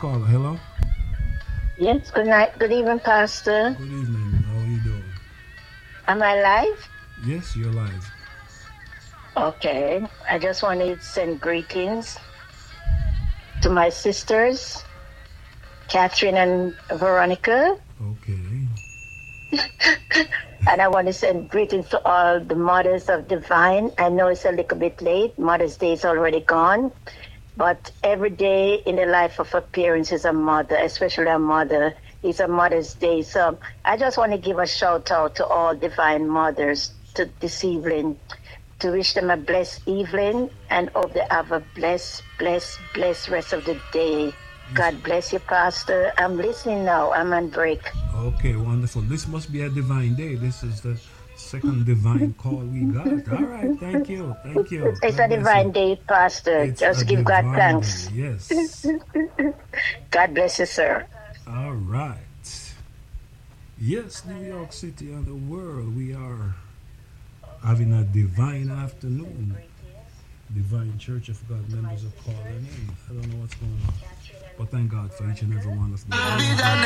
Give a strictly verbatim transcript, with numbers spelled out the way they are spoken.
caller. Hello. Yes, good night. Good evening, Pastor. Good evening. How are you doing? Am I live? Yes, you're live. Okay. I just want to send greetings to my sisters, Catherine and Veronica. Okay. And I want to send greetings to all the mothers of Divine. I know it's a little bit late. Mother's Day is already gone. But every day in the life of a parent is a mother, especially a mother. It's a Mother's Day. So I just want to give a shout out to all Divine mothers to this evening, to wish them a blessed evening and hope they have a blessed, blessed, blessed rest of the day. God bless you, Pastor. I'm listening now. I'm on break. Okay, wonderful. This must be a divine day. This is the second divine call we got. All right, thank you. Thank you. It's God a bless divine you. day, Pastor. It's Just a give God divine thanks. day. Yes. God bless you, sir. All right. Yes, New York City and the world, we are having a divine afternoon. Divine Church of God members are calling in. I don't know what's going on. But thank God for each and every one of them.